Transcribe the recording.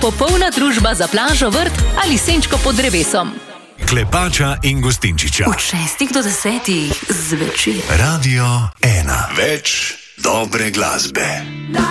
popolna družba za plažo, vrt ali senčko pod drevesom. Klepača in Gostinčiča. Od 6 do 10 zvečer. Radio 1. Več dobre glasbe.